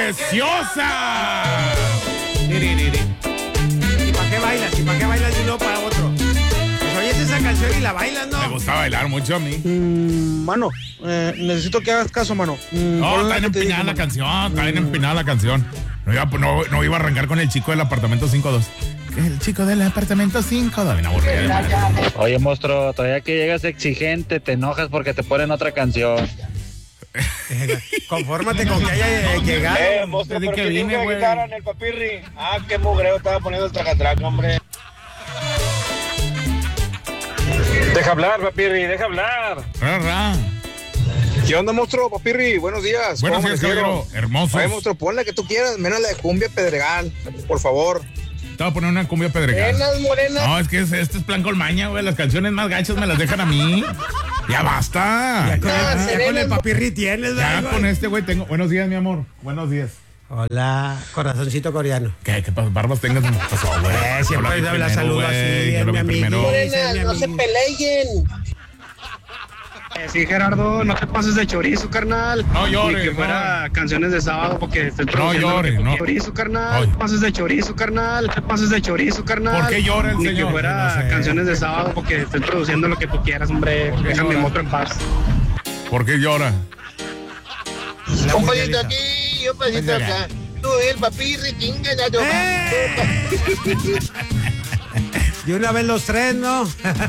preciosa. ¿Y para qué bailas? ¿Y para qué bailas y no para otro? Pues oyes esa canción y la bailas, ¿no? Me gusta bailar mucho a mí. Mano, necesito que hagas caso, mano. No, está bien empinada la canción, está bien empinada la canción. No iba a arrancar con el chico del apartamento 5-2. El chico del apartamento 5-2. Bien aburrido. Oye, monstruo, todavía que llegas exigente, te enojas porque te ponen otra canción. Confórmate con que haya llegado. Monstruo, Desde pero que que vine, vine, güey. quitaron el papirri. Ah, qué mugreo estaba poniendo el tracatraca, hombre. Deja hablar, papirri, deja hablar. Ra. ¿Qué onda, monstruo? Papirri, buenos días. Buenos ¿Cómo días, amanecieron? caballero. Hermosos. Oye, monstruo, pon la que tú quieras, menos la de cumbia Pedregal, por favor. Te voy a poner una cumbia pedregal. Morenas. No, es que este es plan colmaña, güey. Las canciones más gachas me las dejan a mí. Ya basta. Ya con el papirri tienes, Ya güey. con este, güey, tengo. Buenos días, mi amor. Buenos días. Hola, corazoncito coreano. ¿Qué barbas tengas? ¿Qué pasó, güey? Siempre Yo la primero, saludo güey. así, Yo es lo mi vi primero. amigo. Morenas, no se peleen. Sí, Gerardo, no te pases de chorizo, carnal. No llores, Ni que fuera canciones de sábado porque estés produciendo lo llores, que tú no. quieras. Chorizo, carnal. Oye. No te pases de chorizo, carnal. No te pases de chorizo, carnal. ¿Por qué llora el Ni señor? que fuera No sé. canciones de sábado porque estés produciendo lo que tú quieras, hombre. qué Déjame llora? moto en paz. ¿Por qué llora? Un pedito aquí y un pedito acá. Tú, el papirri, chinga, ya yo. De una vez los tres, ¿no?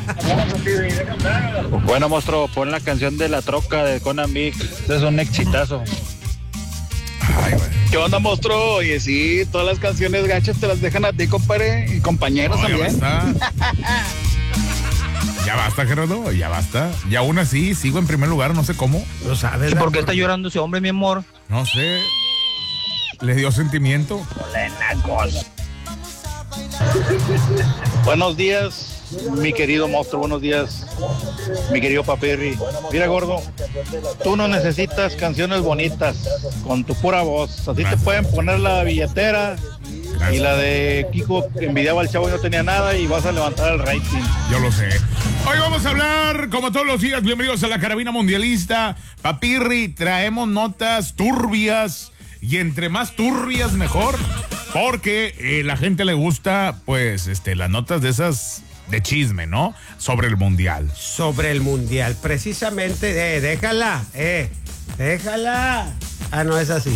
Bueno, monstruo, pon la canción de La Troca de Conan Vic. Este es un exitazo. Ay, güey. ¿Qué onda, monstruo? Oye, sí, todas las canciones gachas te las dejan a ti, compadre, y compañeros No, ya también. basta. Ya basta, Gerardo, ya basta. Y aún así sigo en primer lugar, no sé cómo. Lo sabes. ¿Y por qué está llorando ese hombre, mi amor? No sé. ¿Le dio sentimiento? Buenos días, mi querido monstruo, buenos días, mi querido papirri. Mira, gordo, tú no necesitas canciones bonitas con tu pura voz. Así te pueden poner la billetera y la de Kiko, que envidiaba al chavo y no tenía nada, y vas a levantar el rating. Yo lo sé. Hoy vamos a hablar, como todos los días, bienvenidos a la Carabina Mundialista. Papirri, traemos notas turbias, y entre más turbias mejor, porque la gente le gusta, pues, las notas de esas de chisme, ¿no? Sobre el Mundial. Sobre el mundial, precisamente, déjala. Ah, no es así.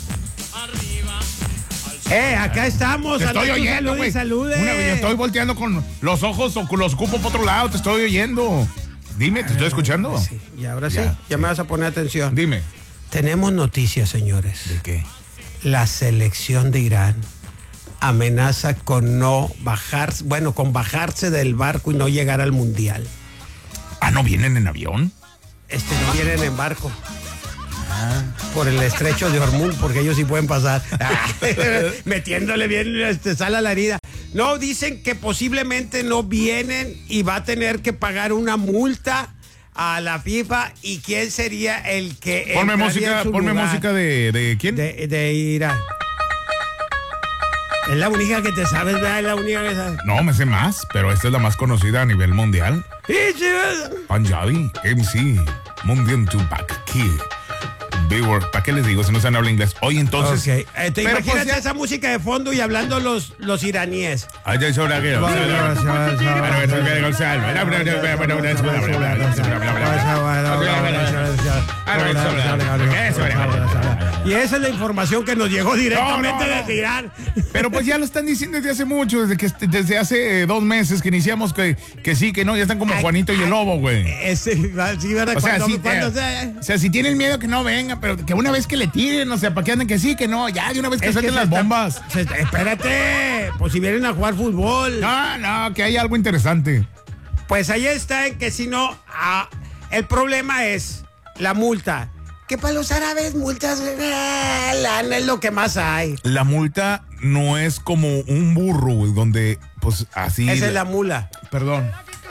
Acá estamos. Te estoy Anda, tú oyendo, güey. salude. Me estoy volteando con los ojos o con los cupos por otro lado, te estoy oyendo. Dime, ¿te estoy escuchando? Sí, y ahora sí, Ya, ya me vas a poner atención. Dime. Tenemos noticias, señores. ¿De qué? La selección de Irán amenaza con con bajarse del barco y no llegar al mundial. Ah, ¿no vienen en avión? No vienen en barco. Por el estrecho de Hormuz, porque ellos sí pueden pasar. Metiéndole bien sal a la herida. No, dicen que posiblemente no vienen y va a tener que pagar una multa a la FIFA. ¿Y quién sería el que Ponme entraría en su lugar? música de ¿quién? De Irán. Es la única que te sabes, ¿verdad? Es la única que sabes. No, me sé más, pero esta es la más conocida a nivel mundial. Punjabi, MC, Mundial Tupac, Kid, Bieber. ¿Para qué les digo si no saben hablar inglés? Oye, entonces... Ok, pero imagínate pues ya- esa música de fondo y hablando los iraníes. Ay, ya es hora que- Y esa es la información que nos llegó directamente No, no, no. desde Irán. Pero pues ya lo están diciendo desde hace mucho, desde hace 2 meses que iniciamos que sí, que no, ya están como Juanito y el Lobo, güey. Sí, ¿verdad? O sea, Cuando si tienen miedo que no venga, pero que una vez que le tiren, o sea, para que anden que sí, que no, ya de una vez que saquen las bombas. Espérate, pues si vienen a jugar fútbol. No, que hay algo interesante. Pues ahí está, en que si no, el problema es la multa. Que para los árabes multas, lana es lo que más hay. La multa no es como un burro, güey, donde, pues, así... Esa es la mula. Perdón.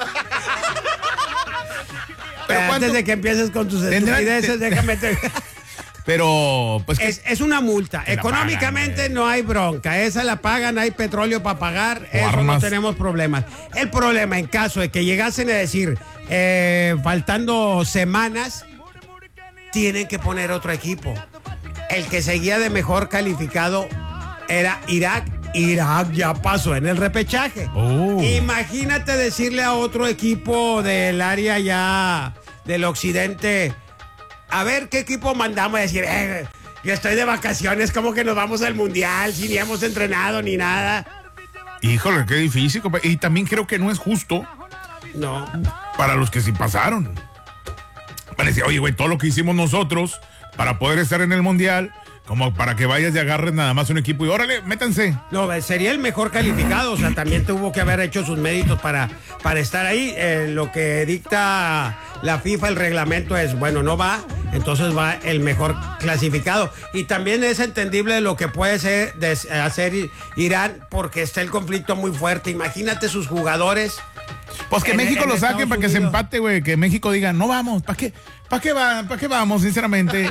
Pero Antes ¿cuánto? de que empieces con tus Tendrán- estupideces, déjame te... Pero, pues... Es una multa. Te la Económicamente pagan, no hay bronca. Esa la pagan, hay petróleo para pagar. Eso armas. no tenemos problemas. El problema, en caso de que llegasen a decir, faltando semanas, tienen que poner otro equipo. el que seguía de mejor calificado era Irak. Irak ya pasó en el repechaje. Imagínate decirle a otro equipo del área ya del occidente, a ver qué equipo mandamos, a decir, yo estoy de vacaciones, como que nos vamos al mundial, si ni hemos entrenado ni nada. Híjole, qué difícil, compa. Y también creo que no es justo. No. Para los que sí pasaron. Para decir, oye, güey, todo lo que hicimos nosotros para poder estar en el mundial, como para que vayas y agarres nada más un equipo y órale, métanse. No, sería el mejor calificado, o sea, también tuvo que haber hecho sus méritos para estar ahí. Lo que dicta la FIFA, el reglamento es, bueno, no va, entonces va el mejor clasificado. Y también es entendible lo que puede hacer Irán, porque está el conflicto muy fuerte. Imagínate sus jugadores. Pues que México lo saque para que se empate, güey, que México diga, no vamos, ¿para qué vamos, sinceramente?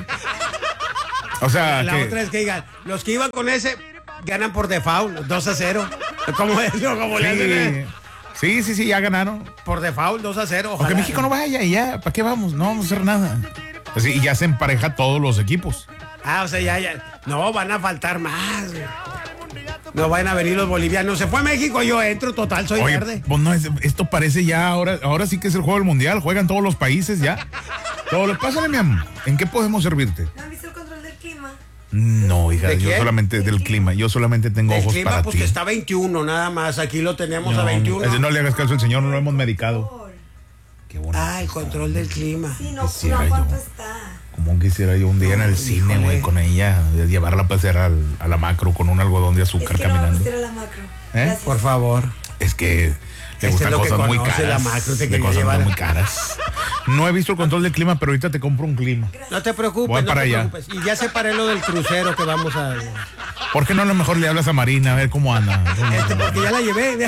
O sea, la otra es que digan, los que iban con ese ganan por default, 2-0. ¿Cómo es? ¿Cómo le hacen? Sí, ya ganaron. Por default, 2-0. O que México no vaya y ya, ¿para qué vamos? No vamos a hacer nada. Así, y ya se empareja todos los equipos. O sea, ya. No, van a faltar más. No van a venir los bolivianos. Se fue México, yo entro, total, soy verde. Pues no, esto parece ya, ahora sí que es el juego del mundial, juegan todos los países ya. Pásale, mi amor, ¿en qué podemos servirte? ¿No han visto el control del clima? No, hija, yo solamente del clima. Yo solamente tengo ojos clima, para pues ti. Que está 21, nada más. Aquí lo tenemos a 21. No le hagas caso al señor, no lo hemos medicado. Qué bonito. El control del clima. Sí, no, ¿cuánto está? Como quisiera yo un día en el cine, güey, con ella, llevarla a pasear a la macro con un algodón de azúcar caminando. No, a la macro. Por favor. Es que le gustan cosas muy caras. La macro, de cosas muy caras. No he visto el control del clima, pero ahorita te compro un clima. No te preocupes, voy para allá. Preocupes. Y ya separé lo del crucero que vamos a... ¿Por qué no a lo mejor le hablas a Marina a ver cómo anda? Porque ya la llevé.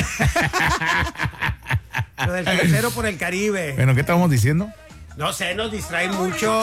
Lo del crucero por el Caribe. Bueno, ¿qué estábamos diciendo? No sé, nos distrae mucho.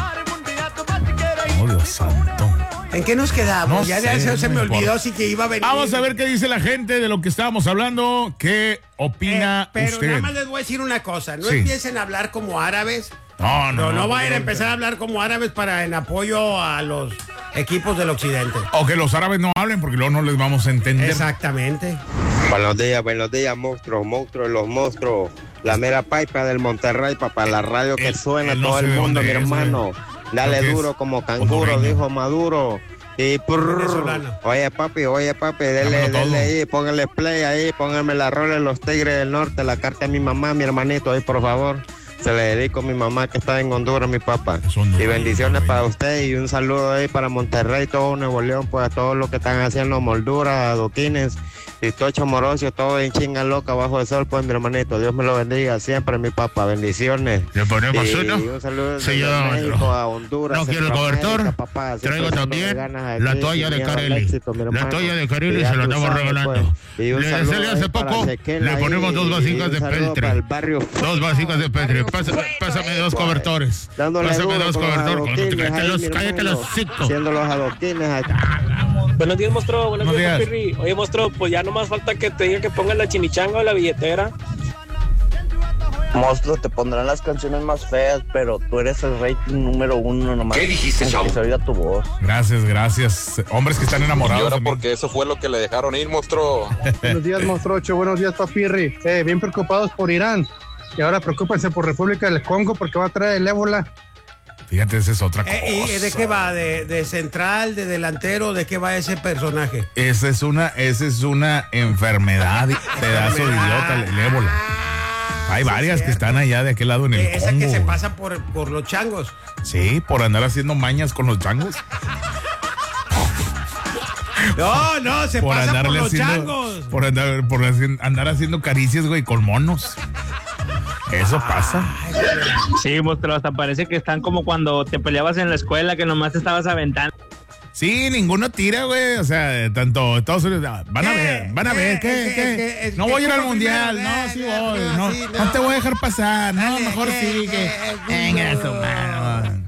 Oh, Dios santo. ¿En qué nos quedamos? No se me olvidó sí que iba a venir. Vamos a ver qué dice la gente de lo que estábamos hablando. ¿Qué opina pero usted? Nada más les voy a decir una cosa. No empiecen a hablar como árabes. No vayan a empezar a hablar como árabes en apoyo a los equipos del occidente. O que los árabes no hablen porque luego no les vamos a entender. Exactamente. Buenos días, monstruos de los monstruos. La mera pipa del Monterrey, para la radio que suena todo el mundo, mi hermano. Dale duro como canguro, dijo Maduro. Y oye papi, dele ahí, póngale play ahí, póngame la rola de los Tigres del Norte, la carta de mi mamá, mi hermanito ahí, por favor. Se le dedico a mi mamá que está en Honduras, mi papá. Y bendiciones para usted y un saludo ahí para Monterrey, todo Nuevo León, pues a todos los que están haciendo molduras, adoquines, y Tocho Morocio, todo en chinga loca bajo el sol, pues mi hermanito. Dios me lo bendiga siempre, mi papá. Bendiciones. Le ponemos uno. Un saludo de México a Honduras. No quiero el cobertor. Traigo también la toalla de Carelli. La toalla de Carelli se la estamos regalando. Le salió hace poco, le ponemos 2 vasijas de Peltre. 2 vasijas de Peltre. Pásame 2 cobertores. Pásame 2 cobertores. Cállate los 5. Haciendo los adoquines. Buenos días, monstruo. Buenos días, Pirri. Oye, monstruo, pues ya no más falta que te diga que pongan la chimichanga o la billetera. Monstruo, te pondrán las canciones más feas, pero tú eres el rating número 1 nomás. ¿Qué dijiste, chavo? Que se oiga tu voz. Gracias. Hombres que están enamorados. Y ahora porque eso fue lo que le dejaron ir, monstruo. Buenos días, monstruocho. Buenos días, Papirri. Bien preocupados por Irán. Y ahora preocúpense por República del Congo porque va a traer el ébola. Fíjate, esa es otra cosa. ¿Y de qué va? ¿De central, de delantero? ¿De qué va ese personaje? Esa es una enfermedad, pedazo de idiota, el ébola. Hay varias que están allá de aquel lado en el Congo. Esa que se pasa por los changos. Sí, por andar haciendo mañas con los changos. No, se pasa por los changos. Por andar haciendo caricias, güey, con monos. Eso pasa. Sí, monstruo, hasta parece que están como cuando te peleabas en la escuela, que nomás te estabas aventando. Sí, ninguno tira, güey. O sea, tanto Estados Unidos. Van a ver, ¿qué? No voy a ir al mundial. No, sí voy. No te voy a dejar pasar. No, mejor sigue. Venga, eso, mano.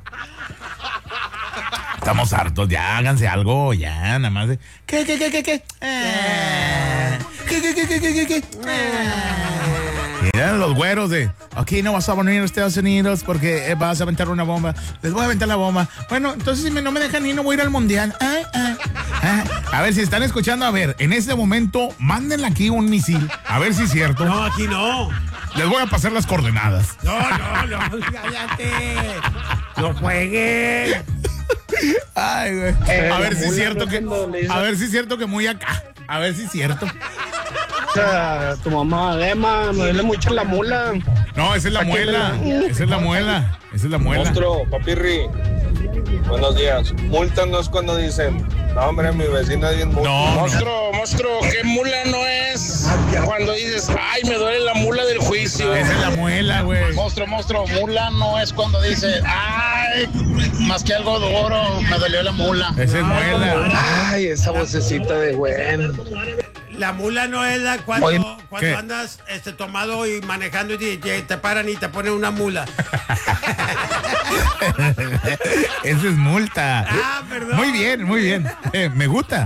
Estamos hartos, ya háganse algo, ya, nada más. ¿Qué? Eran los güeros de, aquí no vas a venir a Estados Unidos porque vas a aventar una bomba. Les voy a aventar la bomba. Bueno, entonces si no me dejan ir, no voy a ir al mundial. A ver, si están escuchando, a ver, en este momento, mándenle aquí un misil. A ver si es cierto. No, aquí no. Les voy a pasar las coordenadas. No, cállate. No jueguen. Ay, güey. A ver si es cierto que. A ver si es cierto que muy acá. A ver si es cierto. Tu mamá, Emma, me duele mucho la mula. No, esa es la muela. Esa es la muela. Esa es la muela. Monstruo, papirri. Buenos días. Multa no es cuando dicen, no, hombre, mi vecina es bien multa. No. Monstruo, ¿qué mula no es? Cuando dices, ay, me duele la mula del juicio. Esa es la muela, güey. Monstruo, mula no es cuando dices, ay, más que algo duro, me dolió la mula. Esa es muela. Ay, esa vocecita de güey. La mula no es la cuando andas tomado y manejando y te paran y te ponen una mula. Esa es multa. Ah, perdón. Muy bien, muy bien. Me gusta.